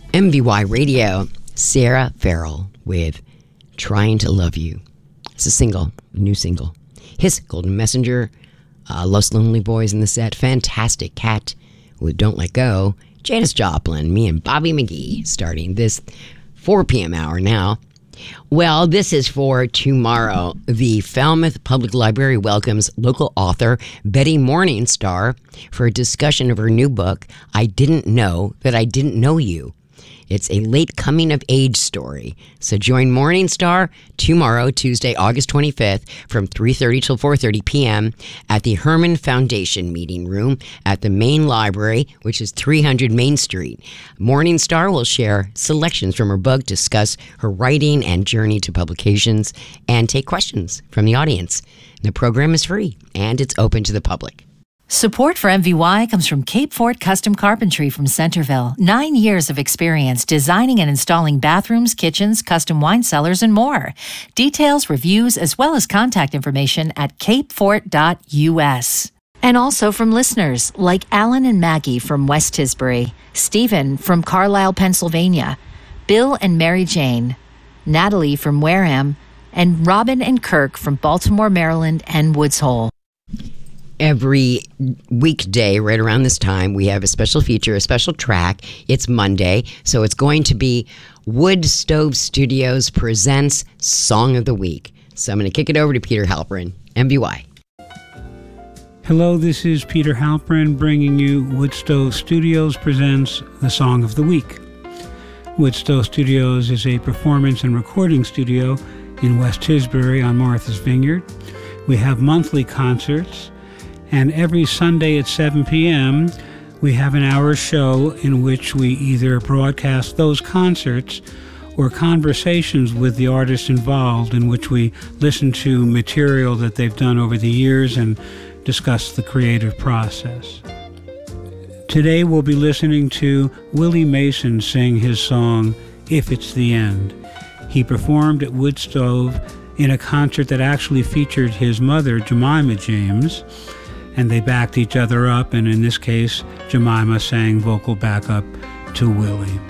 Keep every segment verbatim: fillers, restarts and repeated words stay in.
M V Y Radio, Sarah Farrell with Trying to Love You. It's a single, a new single. His Golden Messenger, uh, Los Lonely Boys in the set, Fantastic Cat with Don't Let Go, Janis Joplin, me and Bobby McGee, starting this four p.m. hour now. Well, this is for tomorrow. The Falmouth Public Library welcomes local author Betty Morningstar for a discussion of her new book, I Didn't Know That I Didn't Know You. It's a late coming-of-age story. So join Morningstar tomorrow, Tuesday, August twenty-fifth, from three thirty till four thirty p.m. at the Herman Foundation Meeting Room at the main library, which is three hundred Main Street. Morningstar will share selections from her book, discuss her writing and journey to publications, and take questions from the audience. The program is free, and it's open to the public. Support for M V Y comes from Cape Fort Custom Carpentry from Centerville. Nine years of experience designing and installing bathrooms, kitchens, custom wine cellars, and more. Details, reviews, as well as contact information at cape fort dot u s. And also from listeners like Alan and Maggie from West Tisbury, Stephen from Carlisle, Pennsylvania, Bill and Mary Jane, Natalie from Wareham, and Robin and Kirk from Baltimore, Maryland, and Woods Hole. Every weekday, right around this time, we have a special feature, a special track. It's Monday, so it's going to be Wood Stove Studios presents Song of the Week. So I'm going to kick it over to Peter Halperin, M V Y. Hello, this is Peter Halperin bringing you Wood Stove Studios presents the Song of the Week. Wood Stove Studios is a performance and recording studio in West Tisbury on Martha's Vineyard. We have monthly concerts. And every Sunday at seven p.m., we have an hour show in which we either broadcast those concerts or conversations with the artists involved, in which we listen to material that they've done over the years and discuss the creative process. Today we'll be listening to Willie Mason sing his song, If It's the End. He performed at Wood Stove in a concert that actually featured his mother, Jemima James, and they backed each other up, and in this case, Jemima sang vocal backup to Willie.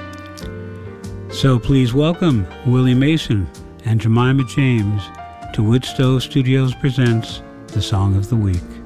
So please welcome Willie Mason and Jemima James to Wood Stove Studios presents the Song of the Week.